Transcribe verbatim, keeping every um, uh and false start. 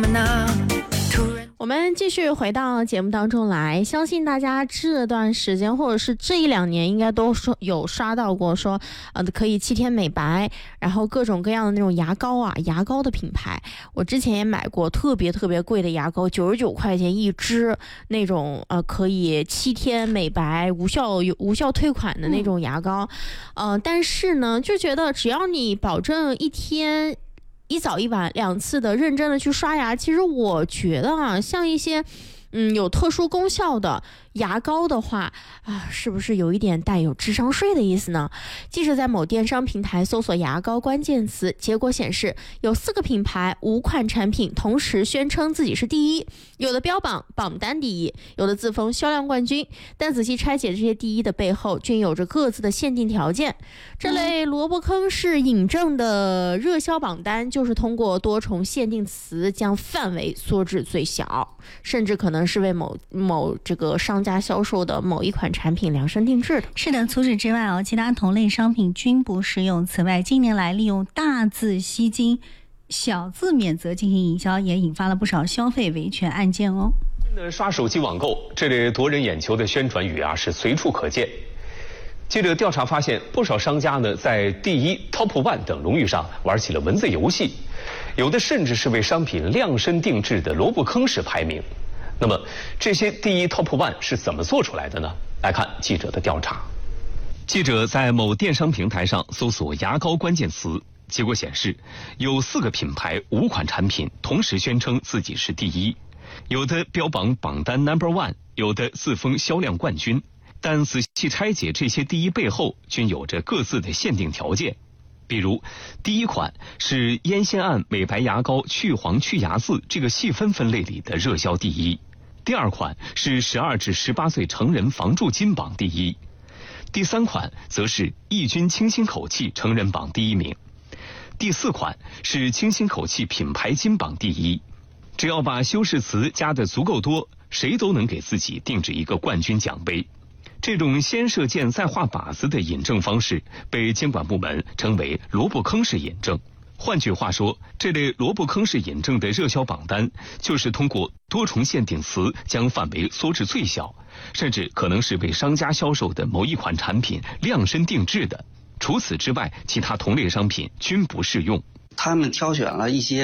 我们继续回到节目当中来，相信大家这段时间或者是这一两年应该都说有刷到过说呃可以七天美白，然后各种各样的那种牙膏啊，牙膏的品牌我之前也买过特别特别贵的牙膏，九十九块钱一支，那种呃可以七天美白无效无效退款的那种牙膏。嗯、呃但是呢就觉得只要你保证一天一早一晚两次的认真的去刷牙，其实我觉得啊，像一些嗯有特殊功效的牙膏的话啊，是不是有一点带有智商税的意思呢？记者在某电商平台搜索牙膏关键词，结果显示有四个品牌五款产品同时宣称自己是第一，有的标榜榜单第一，有的自封销量冠军，但仔细拆解这些第一的背后均有着各自的限定条件。这类萝卜坑式引证的热销榜单就是通过多重限定词将范围缩至最小，甚至可能是为某某这个商家销售的某一款产品量身定制的。 是的，除此之外哦，其他同类商品均不适用。此外，近年来利用大字吸金、小字免责进行营销，也引发了不少消费维权案件哦。 刷手机网购这类夺人眼球的宣传语啊，是随处可见。记者调查发现，不少商家呢在第一、Top One 等荣誉上玩起了文字游戏，有的甚至是为商品量身定制的萝卜坑式排名。那么这些第一 Top One 是怎么做出来的呢？来看记者的调查。记者在某电商平台上搜索牙膏关键词，结果显示有四个品牌五款产品同时宣称自己是第一，有的标榜榜单 Number One， 有的自封销量冠军。但仔细拆解这些第一背后均有着各自的限定条件。比如第一款是烟酰胺美白牙膏去黄去牙渍这个细分分类里的热销第一，第二款是十二至十八岁成人防蛀金榜第一，第三款则是抑菌清新口气成人榜第一名，第四款是清新口气品牌金榜第一。只要把修饰词加得足够多，谁都能给自己定制一个冠军奖杯。这种先射箭再画靶子的引证方式被监管部门称为萝卜坑式引证。换句话说，这类萝卜坑式引证的热销榜单就是通过多重限定词将范围缩至最小，甚至可能是为商家销售的某一款产品量身定制的。除此之外，其他同类商品均不适用。 他们挑选了一些